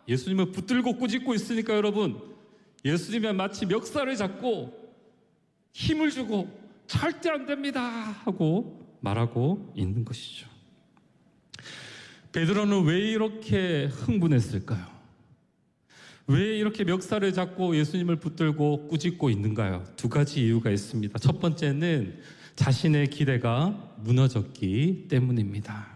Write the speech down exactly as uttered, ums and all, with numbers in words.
예수님을 붙들고 꾸짖고 있으니까 여러분, 예수님은 마치 멱살을 잡고 힘을 주고 절대 안 됩니다 하고 말하고 있는 것이죠. 베드로는 왜 이렇게 흥분했을까요? 왜 이렇게 멱살을 잡고 예수님을 붙들고 꾸짖고 있는가요? 두 가지 이유가 있습니다. 첫 번째는 자신의 기대가 무너졌기 때문입니다.